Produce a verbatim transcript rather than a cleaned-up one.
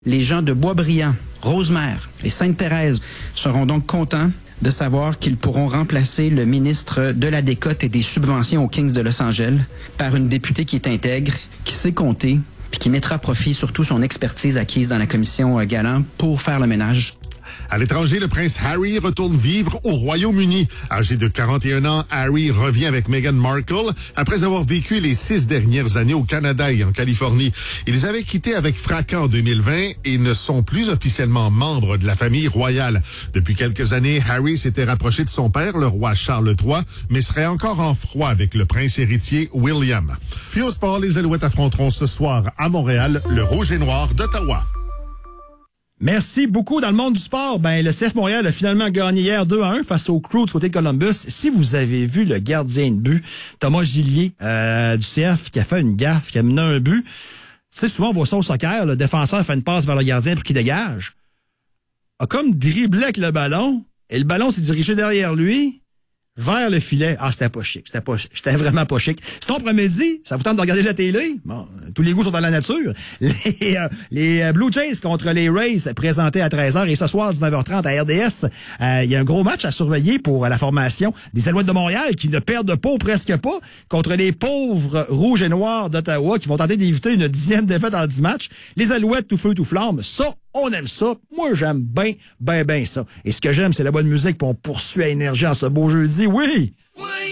Les gens de Boisbriand, Rosemère et Sainte-Thérèse seront donc contents de savoir qu'ils pourront remplacer le ministre de la Décote et des subventions aux Kings de Los Angeles par une députée qui est intègre, qui sait compter, puis qui mettra à profit surtout son expertise acquise dans la commission Galland pour faire le ménage. À l'étranger, le prince Harry retourne vivre au Royaume-Uni. Âgé de quarante et un ans, Harry revient avec Meghan Markle après avoir vécu les six dernières années au Canada et en Californie. Ils avaient quitté avec fracas en deux mille vingt et ne sont plus officiellement membres de la famille royale. Depuis quelques années, Harry s'était rapproché de son père, le roi Charles trois, mais serait encore en froid avec le prince héritier William. Puis au sport, les Alouettes affronteront ce soir à Montréal le Rouge et Noir d'Ottawa. Merci beaucoup. Dans le monde du sport, ben le C F Montréal a finalement gagné hier deux à un face au Crew du côté de Columbus. Si vous avez vu le gardien de but, Thomas Gillier euh, du C F, qui a fait une gaffe, qui a mené un but, tu sais, souvent on voit ça au soccer, le défenseur fait une passe vers le gardien pour qu'il dégage. A comme dribblé avec le ballon, et le ballon s'est dirigé derrière lui, vers le filet. Ah, c'était pas chic. C'était pas chic. C'était vraiment pas chic. Sinon, après-midi, ça vous tente de regarder la télé? Bon, tous les goûts sont dans la nature. Les, euh, les Blue Jays contre les Rays présentés à treize heures et ce soir, dix-neuf heures trente à R D S. Il euh, y a un gros match à surveiller pour euh, la formation des Alouettes de Montréal qui ne perdent pas ou presque pas contre les pauvres Rouges et Noirs d'Ottawa qui vont tenter d'éviter une dixième défaite en dix matchs. Les Alouettes tout feu, tout flamme. Ça, on aime ça. Moi, j'aime bien, bien, bien ça. Et ce que j'aime, c'est la bonne musique, puis on poursuit à énergie en ce beau jeudi. Oui! Oui!